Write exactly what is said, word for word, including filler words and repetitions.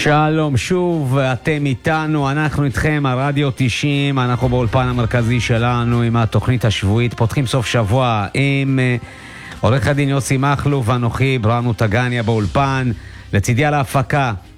שלום שוב, אתם איתנו, אנחנו איתכם, הרדיו תשעים, אנחנו באולפן המרכזי שלנו עם התוכנית השבועית, פותחים סוף שבוע עם עורך הדין יוסי מחלוף ואנוכי ברנו טגניה באולפן, לצידי על ההפקה